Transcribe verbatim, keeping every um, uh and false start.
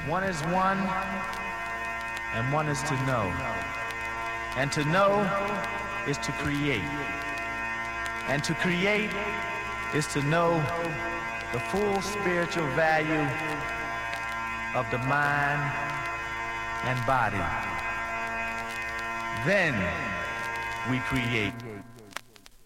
One is one, and one is to know. And to know is to create. And to create is to know the full spiritual value of the mind and body. Then we create.